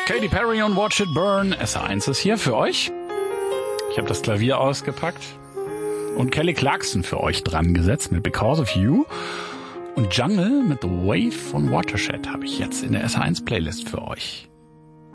Katy Perry und Watch It Burn. SR1 ist hier für euch. Ich habe das Klavier ausgepackt und Kelly Clarkson für euch dran gesetzt mit Because of You. Und Jungle mit The Wave von Watershed habe ich jetzt in der SR1 Playlist für euch.